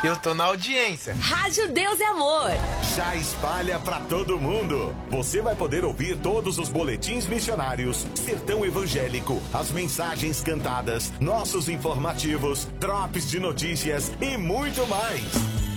Eu tô na audiência. Rádio Deus e Amor. Já espalha pra todo mundo. Você vai poder ouvir todos os boletins missionários, Sertão Evangélico, as mensagens cantadas, nossos informativos, drops de notícias e muito mais.